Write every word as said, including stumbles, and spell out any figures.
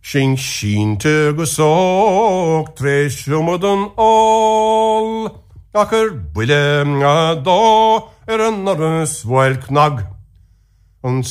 Sin sínte go sóg tréis siomad all, ach ar buile a dó ar an norras bhil knag. An